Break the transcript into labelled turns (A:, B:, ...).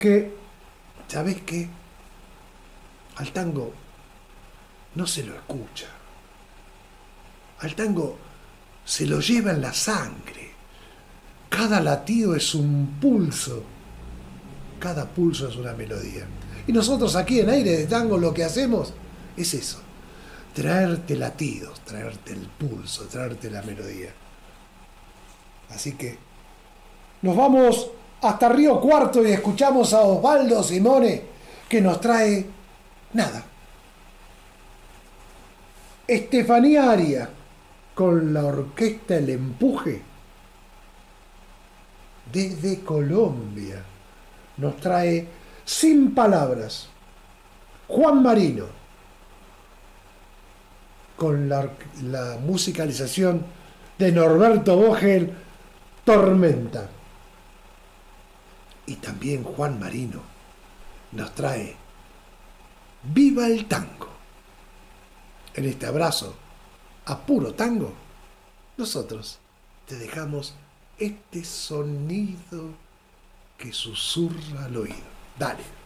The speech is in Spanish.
A: que, ¿sabés qué? Al tango no se lo escucha. Al tango se lo lleva en la sangre. Cada latido es un pulso. Cada pulso es una melodía. Y nosotros aquí en Aire de Tango lo que hacemos es eso. Traerte latidos, traerte el pulso, traerte la melodía. Así que nos vamos hasta Río Cuarto y escuchamos a Osvaldo Simone que nos trae nada. Estefanía Aria con la orquesta El Empuje desde Colombia nos trae Sin Palabras. Juan Marino con la musicalización de Norberto Vogel, Tormenta. Y también Juan Marino nos trae Viva el Tango. En este abrazo a puro tango, nosotros te dejamos este sonido que susurra al oído. Dale.